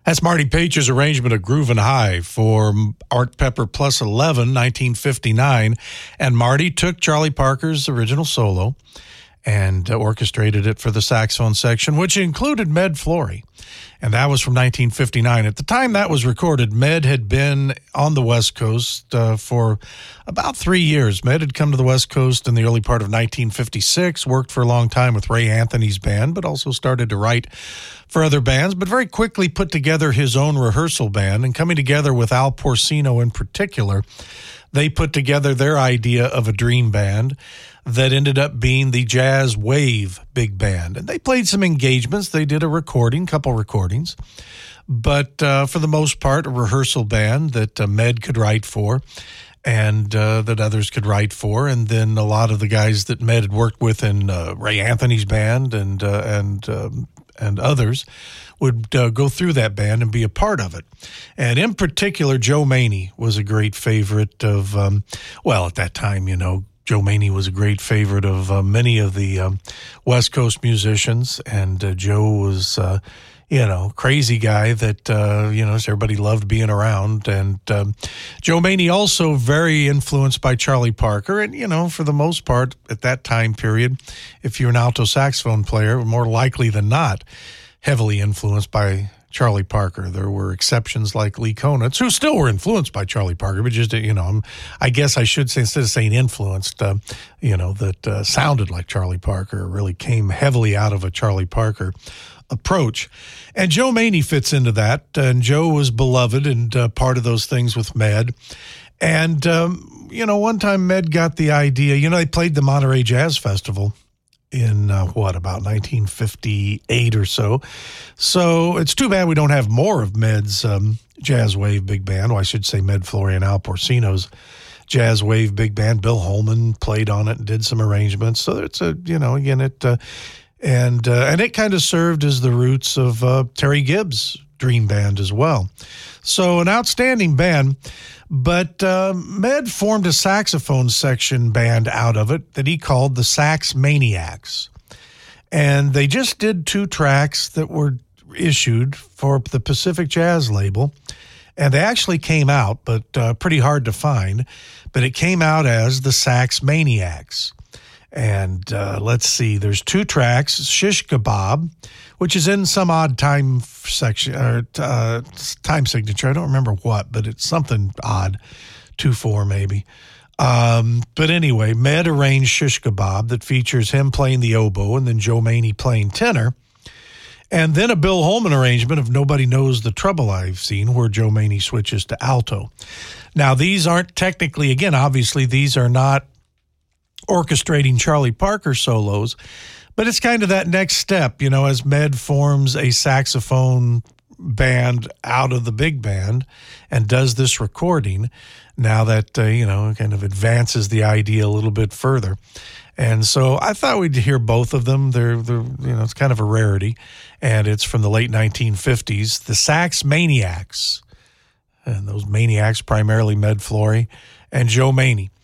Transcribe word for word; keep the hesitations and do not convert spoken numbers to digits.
That's Marty Page's arrangement of Groovin' High for Art Pepper Plus eleven, nineteen fifty-nine. And Marty took Charlie Parker's original solo and orchestrated it for the saxophone section, which included Med Flory. And that was from nineteen fifty-nine. At the time that was recorded, Med had been on the West Coast uh, for about three years. Med had come to the West Coast in the early part of nineteen fifty-six, worked for a long time with Ray Anthony's band, but also started to write for other bands, but very quickly put together his own rehearsal band. And coming together with Al Porcino in particular, they put together their idea of a dream band that ended up being the Jazz Wave Big Band. And they played some engagements. They did a recording, couple recordings, but uh, for the most part, a rehearsal band that uh, Med could write for and uh, that others could write for. And then a lot of the guys that Med had worked with in uh, Ray Anthony's band and uh, and um, and others would uh, go through that band and be a part of it. And in particular, Joe Maney was a great favorite of, um, well, at that time, you know, Joe Maney was a great favorite of uh, many of the um, West Coast musicians. And uh, Joe was, uh, you know, crazy guy that, uh, you know, everybody loved being around. And um, Joe Maney also very influenced by Charlie Parker. And, you know, for the most part at that time period, if you're an alto saxophone player, more likely than not, heavily influenced by Charlie Parker. There were exceptions like Lee Konitz, who still were influenced by Charlie Parker, but just, you know, I guess I should say, instead of saying influenced, uh, you know, that uh, sounded like Charlie Parker, really came heavily out of a Charlie Parker approach. And Joe Maney fits into that. And Joe was beloved and uh, part of those things with Med. And, um, you know, one time Med got the idea, you know, they played the Monterey Jazz Festival in, uh, what, about nineteen fifty-eight or so. So it's too bad we don't have more of Med's um, Jazz Wave Big Band. Well, I should say Med Flory and Al Porcino's Jazz Wave Big Band. Bill Holman played on it and did some arrangements. So it's a, you know, again, it, uh, and, uh, and it kind of served as the roots of uh, Terry Gibbs' Dream Band as well. So an outstanding band. But uh, Med formed a saxophone section band out of it that he called the Sax Maniacs. And they just did two tracks that were issued for the Pacific Jazz label. And they actually came out, but uh, pretty hard to find. But it came out as the Sax Maniacs. And uh, let's see, there's two tracks, Shish Kebab, which is in some odd time section or uh, time signature. I don't remember what, but it's something odd, two four maybe. Um, but anyway, Med arranged Shish Kebab that features him playing the oboe and then Joe Maney playing tenor. And then a Bill Holman arrangement of Nobody Knows the Trouble I've Seen, where Joe Maney switches to alto. Now, these aren't technically, again, obviously, these are not orchestrating Charlie Parker solos, but it's kind of that next step, you know, as Med forms a saxophone band out of the big band and does this recording. Now that, uh, you know, kind of advances the idea a little bit further. And so I thought we'd hear both of them. They're, they're, you know, it's kind of a rarity. And it's from the late nineteen fifties, the Sax Maniacs. And those maniacs, primarily Med Flory and Joe Maney.